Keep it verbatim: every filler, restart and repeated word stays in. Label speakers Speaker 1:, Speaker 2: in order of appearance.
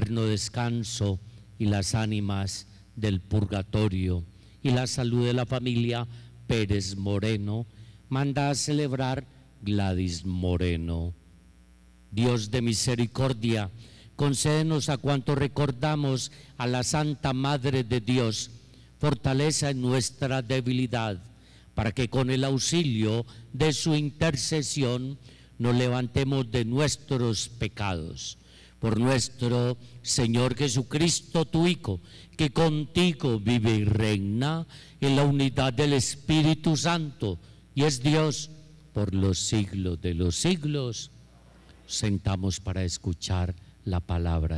Speaker 1: eterno descanso y las ánimas del purgatorio y la salud de la familia Pérez Moreno, manda a celebrar Gladys Moreno. Dios de misericordia, concédenos a cuanto recordamos a la Santa Madre de Dios, fortaleza en nuestra debilidad, para que con el auxilio de su intercesión nos levantemos de nuestros pecados. Por nuestro Señor Jesucristo, tu Hijo, que contigo vive y reina en la unidad del Espíritu Santo, y es Dios por los siglos de los siglos. Sentamos para escuchar la palabra.